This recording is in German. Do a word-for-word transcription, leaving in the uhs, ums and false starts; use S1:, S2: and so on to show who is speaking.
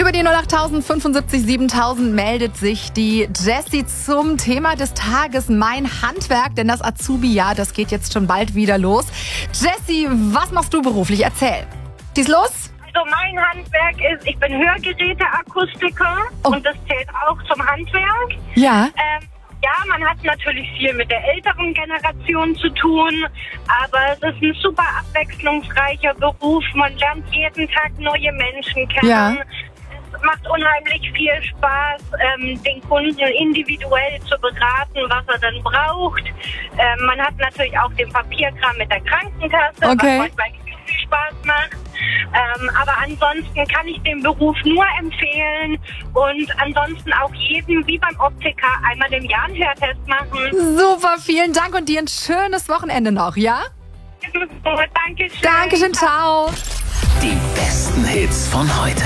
S1: Über die null acht fünfundsiebzig siebentausend meldet sich die Jessie zum Thema des Tages, mein Handwerk, denn das Azubi-Jahr, das geht jetzt schon bald wieder los. Jessie, was machst du beruflich? Erzähl. Schieß los.
S2: Also mein Handwerk ist, ich bin Hörgeräteakustiker
S1: Oh.
S2: und das zählt auch zum Handwerk.
S1: Ja.
S2: Ähm, ja, man hat natürlich viel mit der älteren Generation zu tun, aber es ist ein super abwechslungsreicher Beruf. Man lernt jeden Tag neue Menschen kennen.
S1: Ja.
S2: Es macht unheimlich viel Spaß, ähm, den Kunden individuell zu beraten, was er dann braucht. Ähm, man hat natürlich auch den Papierkram mit der Krankenkasse,
S1: Okay.
S2: was manchmal viel Spaß macht. Ähm, aber ansonsten kann ich den Beruf nur empfehlen und ansonsten auch jedem, wie beim Optiker, einmal im Jahr einen Hörtest machen.
S1: Super, vielen Dank und dir ein schönes Wochenende noch, ja?
S2: Dankeschön.
S1: Dankeschön, ciao.
S3: Die besten Hits von heute.